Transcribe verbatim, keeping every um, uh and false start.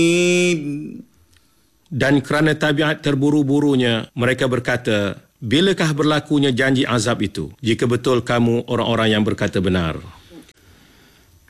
Dan kerana tabiat terburu-burunya, mereka berkata, bilakah berlakunya janji azab itu, jika betul kamu orang-orang yang berkata benar?